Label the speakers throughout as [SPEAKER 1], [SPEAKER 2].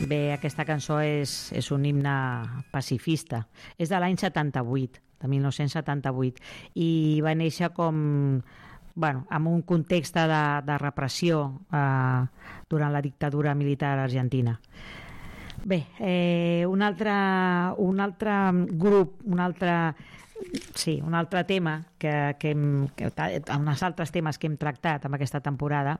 [SPEAKER 1] Bé, aquesta cançó és un himne pacifista. És de l'any 78, de 1978, i va néixer amb un context de repressió durant la dictadura militar argentina. Bé, un altre grup, un altre tema uns altres temes que hem tractat en aquesta temporada,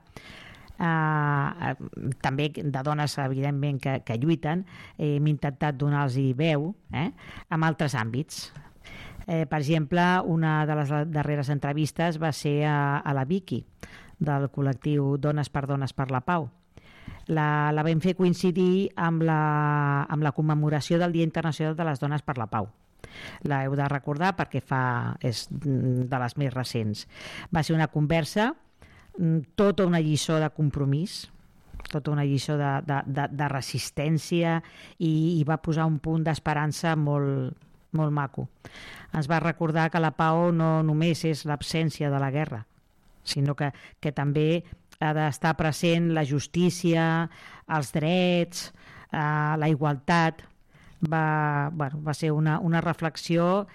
[SPEAKER 1] també de dones evidentment que lluiten, hem intentat donar-los veu en altres àmbits. Per exemple, una de les darreres entrevistes va ser a la Vicky del col·lectiu Dones per la Pau. La vam fer coincidir amb la commemoració del Dia Internacional de les Dones per la Pau. La heu de recordar perquè és de les més recents. Va ser una conversa, tota una lliçó de compromís, tota una lliçó de resistència, i va posar un punt d'esperança molt, molt maco. Ens va recordar que la pau no només és l'absència de la guerra, sinó que també ha d'estar present la justícia, els drets, la igualtat. Va ser una reflexió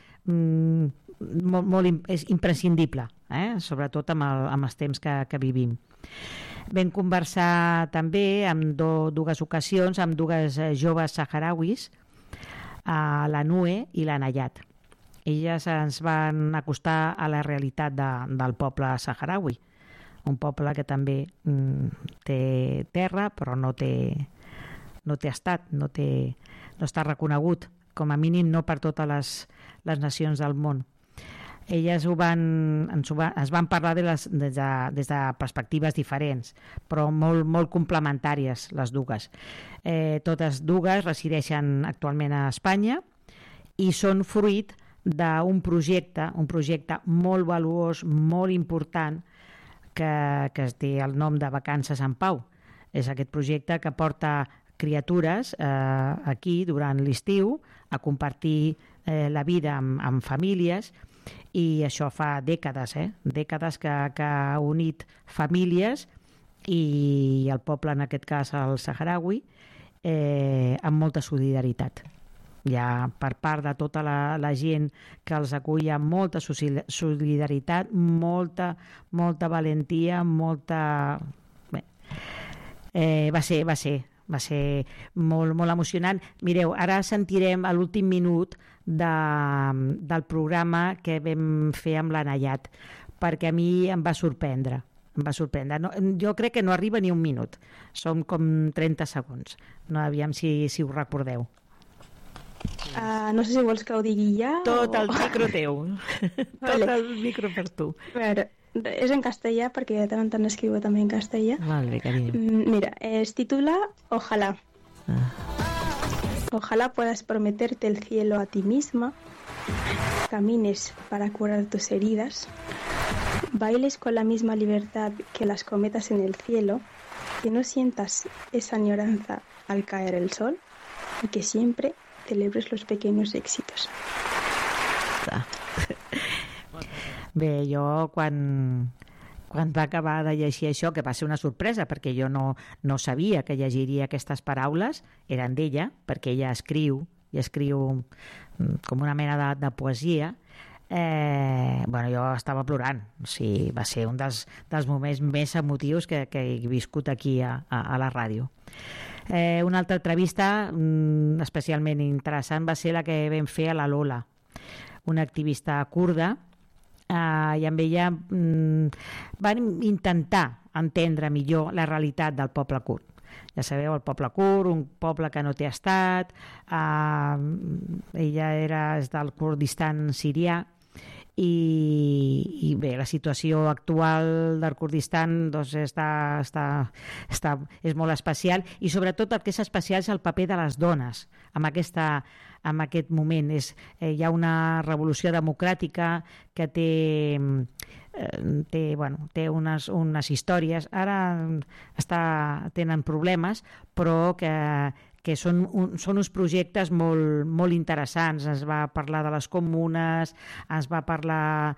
[SPEAKER 1] molt imprescindible, sobretot amb els temps que vivim. Vam conversar també en dues ocasions amb dues joves saharauis, la Nue i la Nayat. Elles ens van acostar a la realitat del poble saharaui, un poble que també té terra però no té estat, no està reconegut, com a mínim no per totes les nacions del món. Elles ens van parlar des de perspectives diferents, però molt, molt complementàries, les dues. Totes dues resideixen actualment a Espanya i són fruit d'un projecte molt valuós, molt important, que es té el nom de Vacances en Pau. És aquest projecte que porta criatures aquí durant l'estiu a compartir la vida amb famílies, i això fa dècades, dècades que ha unit famílies i el poble, en aquest cas el saharaui, amb molta solidaritat. Ja per part de tota la gent que els acull, hi ha molta solidaritat, molta valentia, molta... Va ser molt, molt emocionant. Mireu, ara sentirem a l'últim minut del programa que vam fer amb la Nayat, perquè a mi em va sorprendre. No, jo crec que no arriba ni un minut, són com 30 segons. No, aviam si ho recordeu.
[SPEAKER 2] No sé si vols que ho digui ja.
[SPEAKER 1] Tot el micro teu. Tot el micro per tu.
[SPEAKER 2] A veure, és en castellà perquè de tant en tant escriu també en castellà.
[SPEAKER 1] Vale, carinyo.
[SPEAKER 2] Mira, es titula Ojalá. Ojalá puedas prometerte el cielo a ti misma, camines para curar tus heridas, bailes con la misma libertad que las cometas en el cielo, que no sientas esa añoranza al caer el sol y que siempre celebres los pequeños éxitos.
[SPEAKER 1] Bé, jo quan va acabar de llegir això, que va ser una sorpresa perquè jo no sabia que llegiria aquestes paraules, eren d'ella, perquè ella escriu com una mena de poesia, jo estava plorant. O sigui, va ser un dels moments més emotius que he viscut aquí a la ràdio. Una altra entrevista especialment interessant va ser la que vam fer a la Lola, una activista kurda, i amb ella van intentar entendre millor la realitat del poble kurd. Ja sabeu, el poble kurd, un poble que no té estat, ella és del Kurdistan sirià, i bé, la situació actual del Kurdistan doncs és molt especial, i sobretot el que és especial és el paper de les dones en aquest moment. Hi ha una revolució democràtica que té unes històries, ara tenen problemes, però que són uns projectes molt, molt interessants. Ens va parlar de les comunes, ens va parlar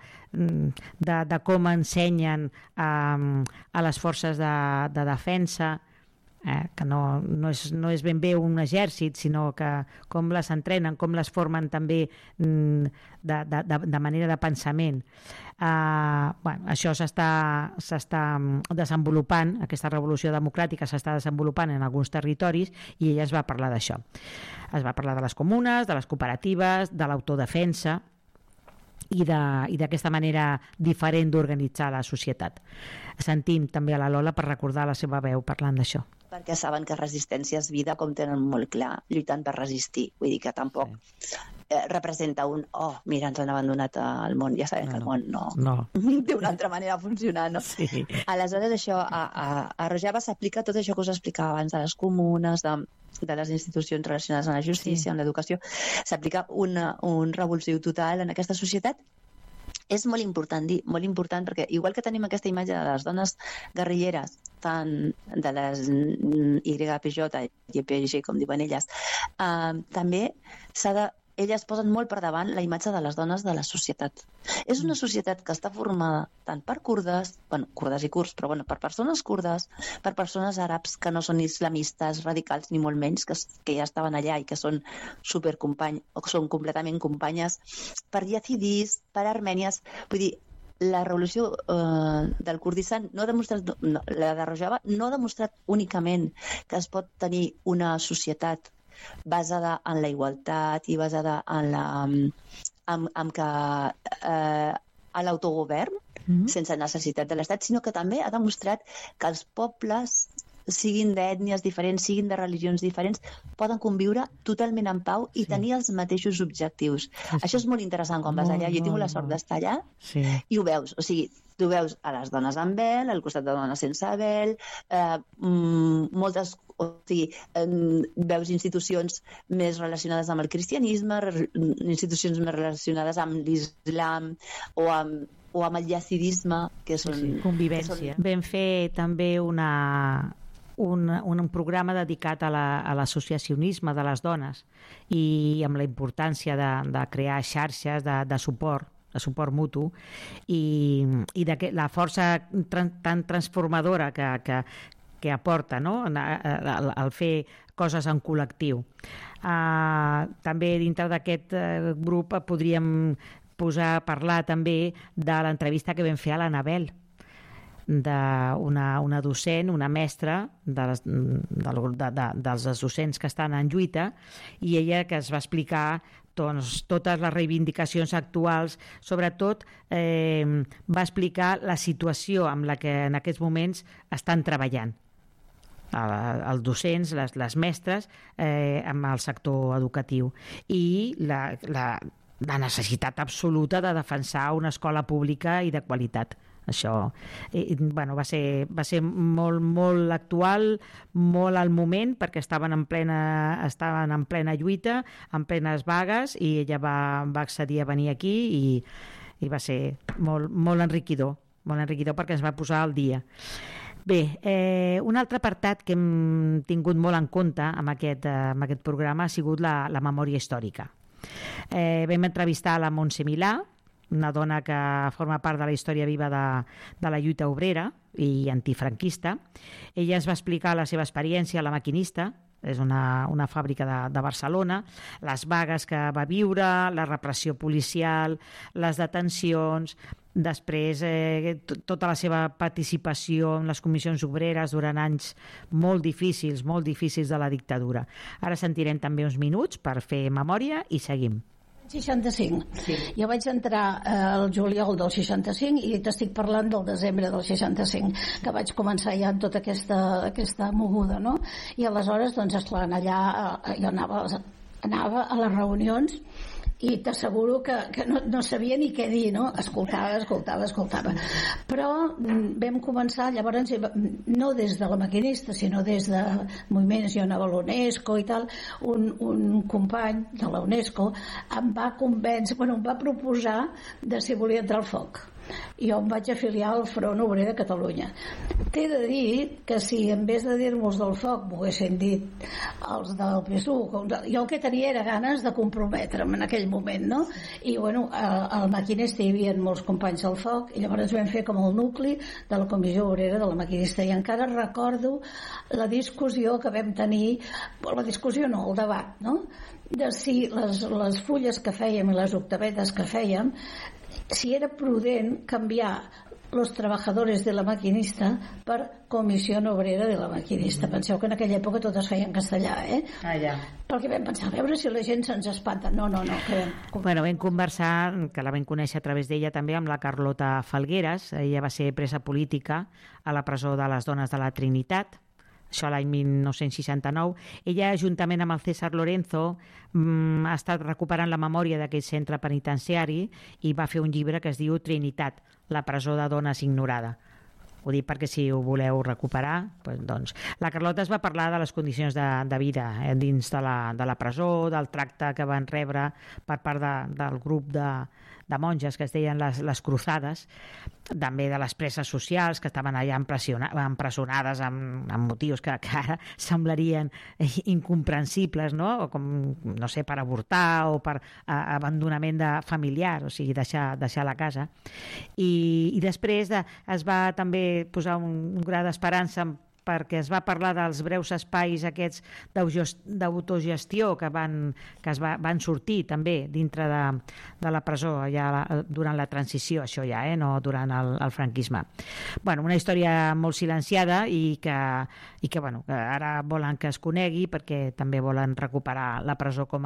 [SPEAKER 1] de com ensenyen a les forces de defensa, que no és ben bé un exèrcit, sinó que com les entrenen, com les formen també de manera de pensament. Això s'està desenvolupant, aquesta revolució democràtica s'està desenvolupant en alguns territoris, i ella es va parlar d'això. Es va parlar de les comunes, de les cooperatives, de l'autodefensa i d'aquesta manera diferent d'organitzar la societat. Sentim també a la Lola per recordar la seva veu parlant d'això.
[SPEAKER 3] Perquè saben que resistència és vida, com tenen molt clar, lluitant per resistir. Vull dir que tampoc representa mira, ens han abandonat al món. Ja sabem que el món no té una altra manera de funcionar, no? Sí. Aleshores, això, a Rojava s'aplica tot això que us explicava abans, de les comunes, de les institucions relacionades amb la justícia, amb l'educació. S'aplica un revulsiu total en aquesta societat. És molt important perquè igual que tenim aquesta imatge de les dones guerrilleres, tant de les YPJ, YPG, com diuen elles, també elles posen molt per davant la imatge de les dones de la societat. És una societat que està formada tant per kurdes, kurdes i kurds, però per persones kurdes, per persones àrabs que no són islamistes radicals, ni molt menys, que ja estaven allà i que són són completament companyes, per yazidis, per armènies. Vull dir, la revolució del Kurdistan la de Rojava no ha demostrat únicament que es pot tenir una societat basada en la igualtat i basada en l'autogovern, sense necessitat de l'Estat, sinó que també ha demostrat que els pobles, siguin d'ètnies diferents, siguin de religions diferents, poden conviure totalment en pau i tenir els mateixos objectius. Això és molt interessant quan vas allà. Jo he tingut la sort d'estar allà i ho veus. O sigui, tu veus a les dones amb vel, al costat de dones sense vel, veus institucions més relacionades amb el cristianisme, institucions més relacionades amb l'islam o amb el yazidisme, que són...
[SPEAKER 1] Convivència. Vam fer també un programa dedicat a l'associacionisme de les dones i amb la importància de crear xarxes de suport mutu i de la força tan transformadora que aporta, no?, al fer coses en col·lectiu. També dintre d'aquest grup podríem parlar també de l'entrevista que vam fer a l'Anabel, d'una docent, una mestra dels docents que estan en lluita, i ella que es va explicar totes les reivindicacions actuals, sobretot va explicar la situació amb la que en aquests moments estan treballant els docents, les mestres amb el sector educatiu, i la necessitat absoluta de defensar una escola pública i de qualitat. Això va ser molt actual, molt al moment, perquè estaven en plena lluita, en plenes vagues, i ella va accedir a venir aquí i va ser molt enriquidor perquè ens va posar al dia. Bé, un altre apartat que hem tingut molt en compte amb aquest programa ha sigut la memòria històrica. Vam entrevistar la Montse Milà, una dona que forma part de la història viva de la lluita obrera i antifranquista. Ella ens va explicar la seva experiència a La Maquinista, és una fàbrica de Barcelona, les vagues que va viure, la repressió policial, les detencions, després tota la seva participació en les comissions obreres durant anys molt difícils de la dictadura. Ara sentirem també uns minuts per fer memòria i seguim.
[SPEAKER 4] 65. Sí. Jo vaig entrar al juliol del 65 i t'estic parlant del desembre del 65, que vaig començar ja amb tota aquesta moguda, no? I aleshores, doncs, esclar, allà jo anava a les reunions i t'asseguro que no sabia ni què dir, no? Escoltava. Però vam començar, llavors, no des de La Maquinista, sinó des de moviments, jo anava a l'UNESCO i tal, un company de la UNESCO em va convèncer, em va proposar de si volia entrar al foc. jo em vaig afiliar al Front Obrer de Catalunya. T'he de dir que si en vez de dir-nos del foc m'ho haguessin dit els del PSUV, jo el que tenia era ganes de comprometre'm en aquell moment, no? I bueno, al Maquinista hi havia molts companys del foc i llavors vam fer com el nucli de la Comissió Obrera de la Maquinista, i encara recordo la discussió que vam tenir, la discussió no, el debat, no? De si les fulles que fèiem i les octavetes que fèiem, si era prudent canviar los trabajadores de la Maquinista per Comissió Obrera de la Maquinista. Penseu que en aquella època tot es feia en castellà,
[SPEAKER 1] ja.
[SPEAKER 4] Perquè vam pensar, a veure si la gent se'ns espanta. No.
[SPEAKER 1] Bueno, vam conversar, que la vam conèixer a través d'ella també, amb la Carlota Falgueras. Ella va ser presa política a la presó de les dones de la Trinitat, això l'any 1969. Ella, juntament amb el César Lorenzo, ha estat recuperant la memòria d'aquell centre penitenciari i va fer un llibre que es diu Trinitat, la presó de dones ignorada. Ho dic perquè si ho voleu recuperar, doncs. La Carlota es va parlar de les condicions de vida dins de la presó, del tracte que van rebre per part del grup de monges que es deien les Cruzades, també de les preses socials que estaven allà empresonades amb motius que ara semblarien incomprensibles, no? O com, no sé, per avortar o per abandonament familiar, o sigui, deixar la casa. I després es va també posar un gra d'esperança perquè es va parlar dels breus espais aquests d'autogestió que van sortir també dintre de la presó ja durant la transició, això ja, no durant el franquisme. Bueno, una història molt silenciada i que bueno, que ara volen que es conegui perquè també volen recuperar la presó com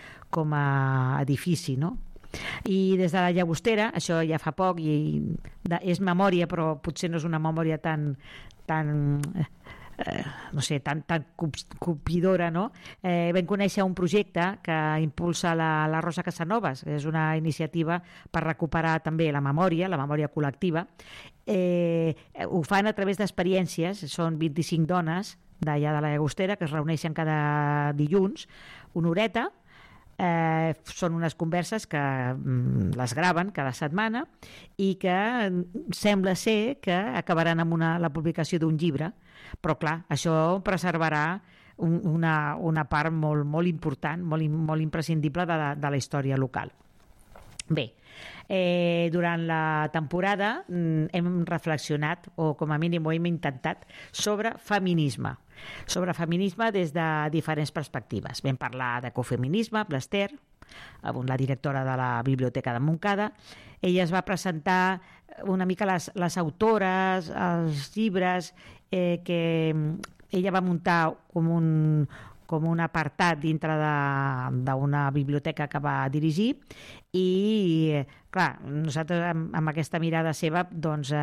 [SPEAKER 1] a edifici, no? I des de la Llagostera, això ja fa poc i és memòria, però potser no és una memòria tan no sé, tan cupidora, no? Vam conèixer un projecte que impulsa la Rosa Casanovas, és una iniciativa per recuperar també la memòria col·lectiva. Ho fan a través d'experiències, són 25 dones d'allà de la Llagostera que es reuneixen cada dilluns, una horeta. Són unes converses que les graven cada setmana i que sembla ser que acabaran amb la publicació d'un llibre, però clar, això preservarà una part molt important, molt imprescindible de la història local. Bé, durant la temporada hem reflexionat, o com a mínim ho hem intentat, sobre feminisme des de diferents perspectives. Vam parlar d'ecofeminisme amb l'Ester, amb la directora de la Biblioteca de Montcada. Ella es va presentar una mica les autores, els llibres que ella va muntar com un apartat dintre d'una biblioteca que va dirigir i, clar, nosaltres amb aquesta mirada seva doncs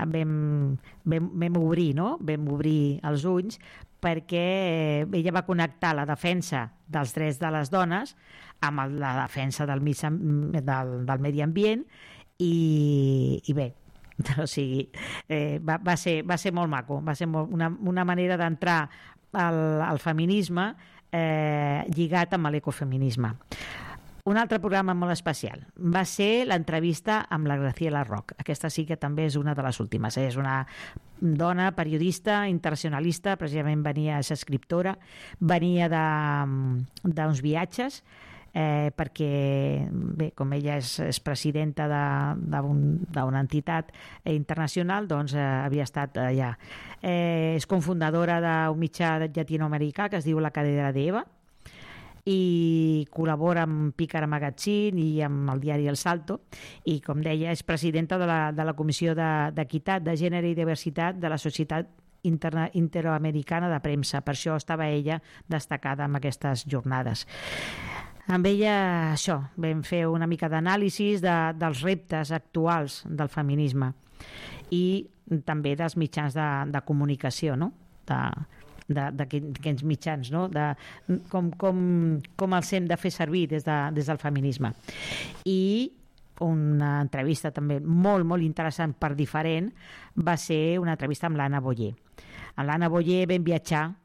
[SPEAKER 1] vam obrir els ulls perquè ella va connectar la defensa dels drets de les dones amb la defensa del medi ambient i bé, o sigui, va ser molt maco, va ser una manera d'entrar al feminisme lligat amb l'ecofeminisme. Un altre programa molt especial va ser l'entrevista amb la Graciela Roch. Aquesta sí que també és una de les últimes. És una dona periodista, internacionalista, precisament és escriptora, venia d'uns viatges, perquè, bé, com ella és presidenta d'una entitat internacional, doncs havia estat allà. És cofundadora d'un mitjà llatinoamericà que es diu La Cadera de Eva i col·labora amb Pícara Magazine i amb el diari El Salto i, com deia, és presidenta de la Comissió d'Equitat, de Gènere i Diversitat de la Societat Interamericana de Premsa. Per això estava ella destacada en aquestes jornades. Amb ella, això, vam fer una mica d'anàlisi dels reptes actuals del feminisme i també dels mitjans de comunicació, no? D'aquests mitjans, no? Com els hem de fer servir des del feminisme. I una entrevista també molt, molt interessant per diferent va ser una entrevista amb l'Anna Boyer. Amb l'Anna Boyer vam viatjar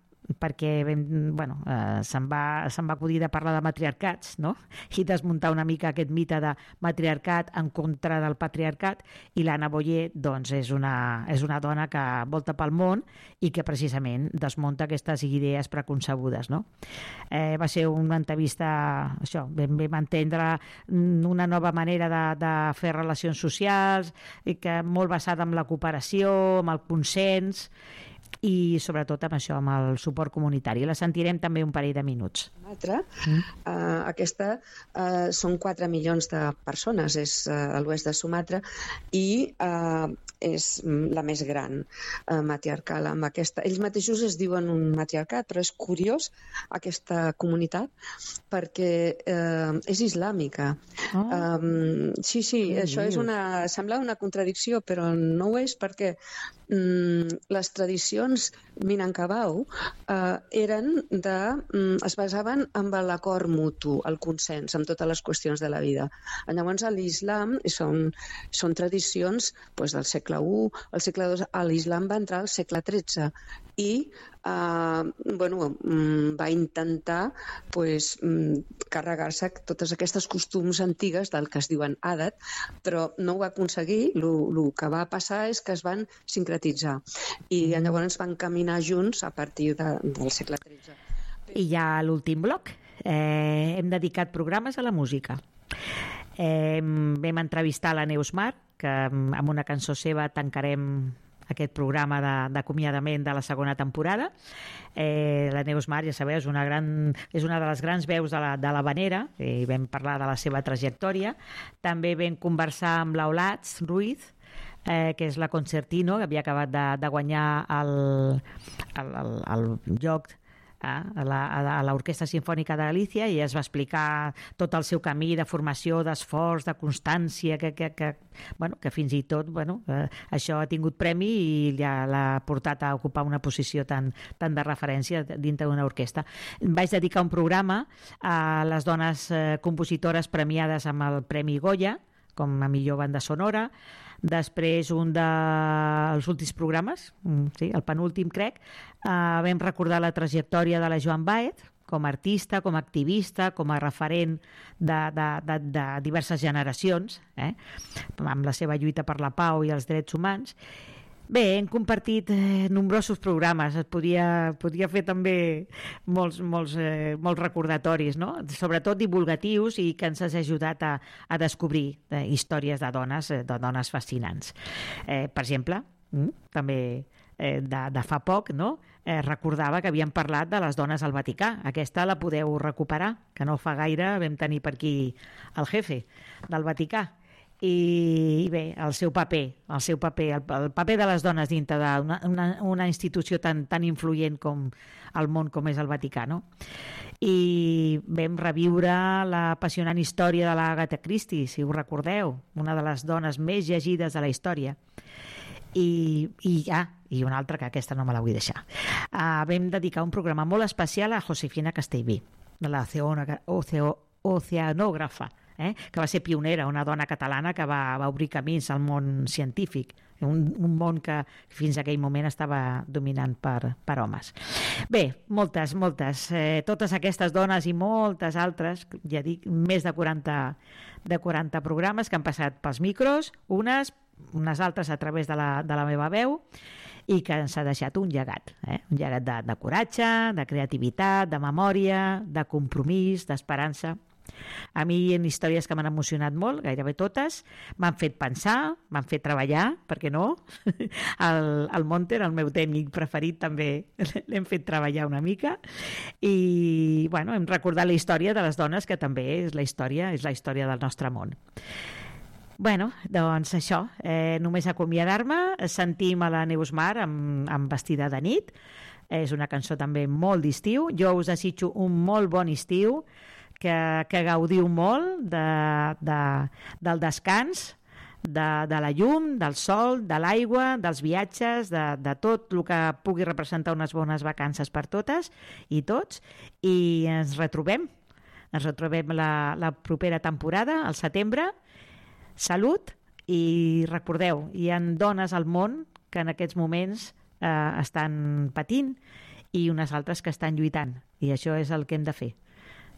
[SPEAKER 1] perquè se'n va acudir de parlar de matriarcats, no? I desmuntar una mica aquest mite de matriarcat en contra del patriarcat, i l'Anna Boyer doncs, és una dona que volta pel món i que precisament desmunta aquestes idees preconcebudes, no? Va ser una entrevista, això, vam entendre una nova manera de fer relacions socials, i que molt basada en la cooperació, amb el consens, i sobretot amb això, amb el suport comunitari. La sentirem també un parell de minuts.
[SPEAKER 5] Aquesta són 4 milions de persones, és a l'oest de Sumatra, i és la més gran matriarcal. Amb aquesta, ells mateixos es diuen un matriarcat, però és curiós aquesta comunitat perquè és islàmica. Sí, això sembla una contradicció, però no ho és, perquè les tradicions Minangkabau es basaven en l'acord mutu, el consens, en totes les qüestions de la vida. Llavors, a l'islam són tradicions del segle I, al segle II. L'islam va entrar al segle XIII i va intentar carregar-se totes aquestes costums antigues del que es diuen adat, però no ho va aconseguir. El que va passar és que es van sincretitzar i llavors van caminar junts a partir del segle XIII.
[SPEAKER 1] I ja l'últim bloc. Hem dedicat programes a la música. Vam entrevistar la Neus Mar, que amb una cançó seva tancarem aquest programa d'acomiadament de la segona temporada. La Neus Mar, ja sabeu, és una de les grans veus de l'havanera, i vam parlar de la seva trajectòria. També vam conversar amb l'Eulats Ruiz, que és la concertino, que havia acabat de guanyar el lloc a l'Orquestra Simfònica de Galícia, i es va explicar tot el seu camí de formació, d'esforç, de constància, que fins i tot això ha tingut premi i ja l'ha portat a ocupar una posició tan de referència dintre d'una orquestra. Vaig dedicar un programa a les dones compositores premiades amb el Premi Goya, com a millor banda sonora. Després, un dels últims programes, el penúltim crec, vam recordar la trajectòria de la Joan Baez com a artista, com a activista, com a referent de diverses generacions, amb la seva lluita per la pau i els drets humans. Bé, hem compartit nombrosos programes, es podia fer també molts recordatoris, no? Sobretot divulgatius, i que ens has ajudat a descobrir històries de dones fascinants. Per exemple, també de fa poc, no? Recordava que havíem parlat de les dones al Vaticà. Aquesta la podeu recuperar, que no fa gaire vam tenir per aquí el jefe del Vaticà. I bé, el paper de les dones dintre d'una institució tan influent com el món com és el Vaticà, no? I vam reviure l'apassionant història de l'Agatha Christie, si us recordeu, una de les dones més llegides de la història. I una altra, que aquesta no me la vull deixar. Vam dedicar un programa molt especial a Josefina Castellví, la oceanògrafa, que va ser pionera, una dona catalana que va obrir camins al món científic, un món que fins a aquell moment estava dominant per homes. Bé, moltes, totes aquestes dones i moltes altres, ja dic, més de 40 programes que han passat pels micros, unes altres a través de la meva veu, i que ens ha deixat un llegat, un llegat de coratge, de creativitat, de memòria, de compromís, d'esperança. A mi, en històries que m'han emocionat molt, gairebé totes, m'han fet pensar, m'han fet treballar, per què no? El Monter, el meu tècnic preferit, també l'hem fet treballar una mica, i hem recordat la història de les dones, que també és la història del nostre món. Doncs això, només acomiadar-me. Sentim a la Neus Mar amb Vestida de nit. És una cançó també molt d'estiu. Jo us desitjo un molt bon estiu, que gaudiu molt del descans, de la llum, del sol, de l'aigua, dels viatges, de tot el que pugui representar unes bones vacances per totes i tots, i ens retrobem la propera temporada, al setembre. Salut, i recordeu, hi ha dones al món que en aquests moments estan patint, i unes altres que estan lluitant, i això és el que hem de fer.